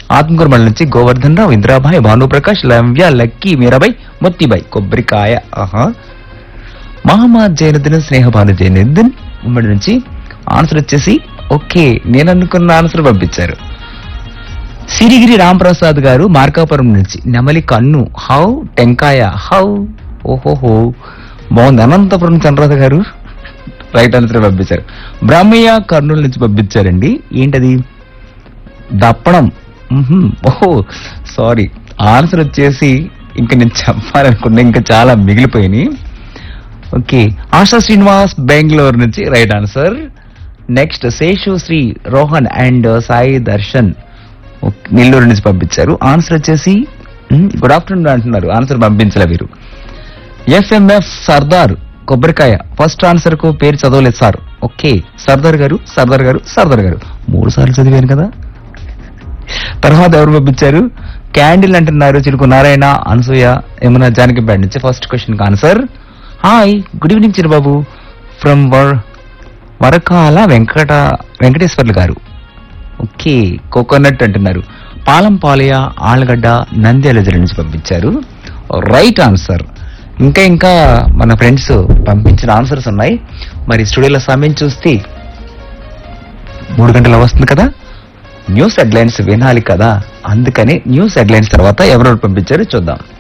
ఆత్మకూరు మండలం నుంచి గోవర్ధన్ రావు, ఇంద్రాబాయ్, భానుప్రకాష్, లవ్య, లక్కీ, మీరాబాయ్, మొత్తిబాయ్, కొబ్బరికాయ. ఆహా. మహమ్మద్ జైనుద్దీన్, స్నేహభాను జైనుద్దీన్ ఉమ్మడి నుంచి ఆన్సర్ వచ్చేసి ఓకే, నేను అనుకున్న ఆన్సర్ పంపించారు. సిరిగిరి రాంప్రసాద్ గారు మార్కాపురం నుంచి నెమలి కన్ను, హౌ, టెంకాయ, హౌ. ఓహోహో, బాగుంది. అనంతపురం చంద్రరాధ గారు రైట్ ఆన్సర్ పంపించారు. బ్రహ్మయ్య కర్నూలు నుంచి పంపించారండి. ఏంటది? దప్పడం. ఓహో సారీ, ఆన్సర్ వచ్చేసి ఇంకా నేను చెప్పాలనుకున్నా, ఇంకా చాలా మిగిలిపోయినాయి. ఓకే, ఆశా శ్రీనివాస్ బెంగళూరు నుంచి right answer. Next Seshu Shri Rohan and Sai Darshan Nellore నుంచి పంపించారు. ఆన్సర్ వచ్చేసి గుడ్ ఆఫ్టర్నూన్ అంటున్నారు, ఆన్సర్ పంపించలే వీరు. ఎఫ్ఎంఎఫ్ సర్దార్ కొబ్బరికాయ, ఫస్ట్ ఆన్సర్ కు పేరు చదవలేదు సార్. ఓకే, సర్దార్ గారు, సర్దార్ గారు, సర్దార్ గారు 3 సార్లు చదివాను కదా. తర్వాత ఎవరు పంపించారు? క్యాండిల్ అంటున్నారు, చిలుకు నారాయణ, అనసూయ, యమున, జానకిపేట నుంచి. ఫస్ట్ క్వశ్చన్ కి answer. Hi, good evening Chirubabu from వరకాల Venkateswarlu గారు. ఓకే, కోకోనట్ అంటున్నారు. పాలం పాలయ, ఆళ్ళగడ్డ, నంద్యాల జిల్లా నుంచి పంపించారు రైట్ ఆన్సర్. ఇంకా మన ఫ్రెండ్స్ పంపించిన ఆన్సర్స్ ఉన్నాయి. మరి స్టూడియోలో సమయం చూస్తే 3 గంటల వస్తుంది కదా, న్యూస్ హెడ్లైన్స్ వినాలి కదా. అందుకని న్యూస్ హెడ్లైన్స్ తర్వాత ఎవరెవరు పంపించారో చూద్దాం.